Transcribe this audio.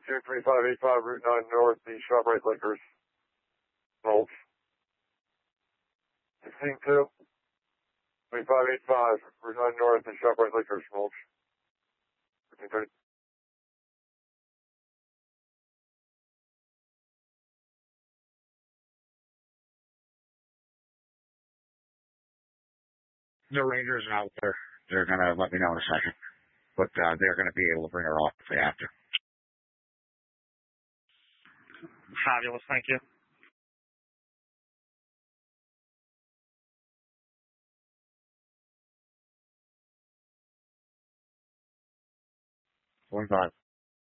2585 Route 9 North, the ShopRite Liquors. Mulch. 16-2. 2585 Route 9 North, the ShopRite Liquors. Mulch. 1530. The Rangers are out there. They're going to let me know in a second. But they're going to be able to bring her off if they have to. Fabulous, thank you. One five.